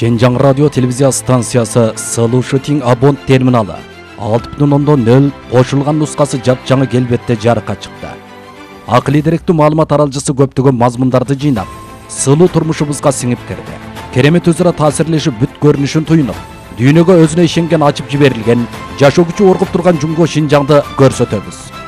Şenjan Radyo Televizya Stansiyası Sılı Shooting Abon terminali 6.0 qo'shilgan nusxasi jap-жаңы kelbetde жарыққа chiqdi. Aqli direktүү ma'lumot aralcısı көптөгөн mazmundарды жыйнап, сылуу турмушубузга сиңип кирди. Керемет өзара таасирлешип бүт көрүнүшүн туйнуп, дүйнөгө өзүнө ишенген ачып жиберилген, жашоо күчү оргуп турган Жумго Шинжаңды көрсөтөбүз.